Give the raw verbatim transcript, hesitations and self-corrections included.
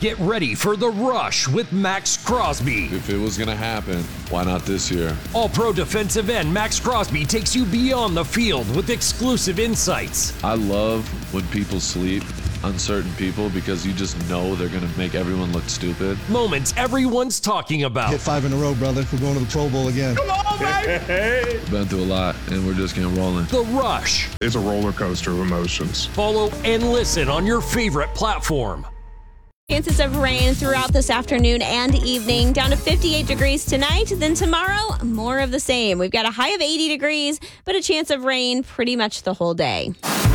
Get ready for The Rush with Max Crosby. If it was going to happen, why not this year? All-Pro defensive end Max Crosby takes you beyond the field with exclusive insights. I love when people sleep on certain people because you just know they're going to make everyone look stupid. Moments everyone's talking about. Hit five in a row, brother. We're going to the Pro Bowl again. Come on, baby! Been through a lot, and we're just getting rolling. The Rush. It's a roller coaster of emotions. Follow and listen on your favorite platform. Chances of rain throughout this afternoon and evening, down to fifty-eight degrees tonight. Then tomorrow, more of the same. We've got a high of eighty degrees, but a chance of rain pretty much the whole day.